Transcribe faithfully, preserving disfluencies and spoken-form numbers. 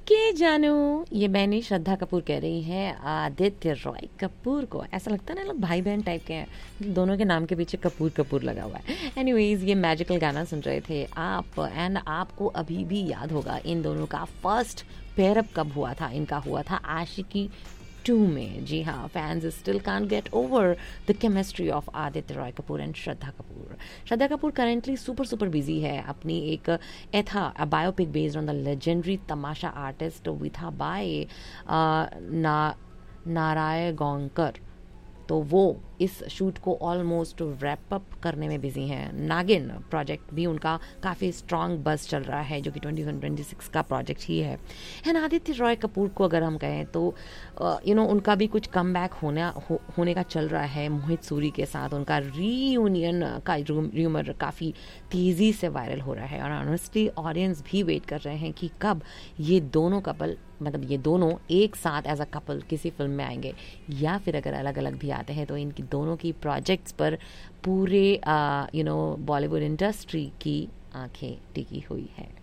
Okay जानू, ये बहनी श्रद्धा कपूर कह रही है आदित्य रॉय कपूर को। ऐसा लगता है ना लोग भाई बहन टाइप के हैं, दोनों के नाम के पीछे कपूर कपूर लगा हुआ है। एनीवेज, ये मैजिकल गाना सुन रहे थे आप, एंड आपको अभी भी याद होगा इन दोनों का फर्स्ट पेयरअप कब हुआ था। इनका हुआ था आशिकी टू में। जी हाँ, fans still can't get over the chemistry of Aditya Roy Kapoor and Shraddha Kapoor. Shraddha Kapoor currently super super busy है अपनी एक एथा biopic based on the legendary Tamasha artist विथा bye ना नारायण गोंकर। तो वो इस शूट को ऑलमोस्ट रैप अप करने में बिजी हैं। नागिन प्रोजेक्ट भी उनका काफ़ी स्ट्रॉन्ग बस चल रहा है, जो कि ट्वेंटी ट्वेंटी सिक्स का प्रोजेक्ट ही है। एंड आदित्य रॉय कपूर को अगर हम कहें तो यू नो उनका भी कुछ कम बैक होना हो, होने का चल रहा है मोहित सूरी के साथ। उनका रीयूनियन का र्यूमर काफ़ी तेज़ी से वायरल हो रहा है, और ऑनेस्टली ऑडियंस भी वेट कर रहे हैं कि कब ये दोनों कपल, मतलब ये दोनों एक साथ एज अ कपल किसी फिल्म में आएंगे, या फिर अगर अलग अलग भी आते हैं तो इनकी दोनों की प्रोजेक्ट्स पर पूरे यू नो बॉलीवुड इंडस्ट्री की आंखें टिकी हुई है।